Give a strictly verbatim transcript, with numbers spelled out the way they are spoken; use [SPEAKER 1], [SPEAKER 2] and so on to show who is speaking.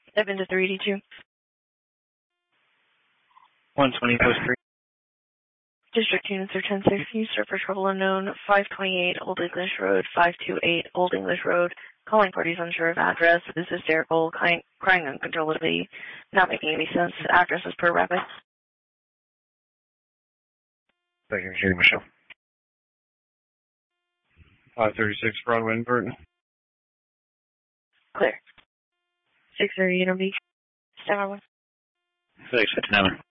[SPEAKER 1] Step into three eighty-two.
[SPEAKER 2] one twenty Post three.
[SPEAKER 1] District units are ten sixty, sir for trouble unknown, five twenty-eight Old English Road, five twenty-eight Old English Road. Calling parties unsure of address. This is hysterical, crying, crying uncontrollably, not making any sense. Address is per rapid.
[SPEAKER 3] Thank you, Shady Michelle. five thirty-six Broadway in Burton.
[SPEAKER 1] Clear. six thirty Inter Beach. Stand by one.
[SPEAKER 2] Six, fifty-nine.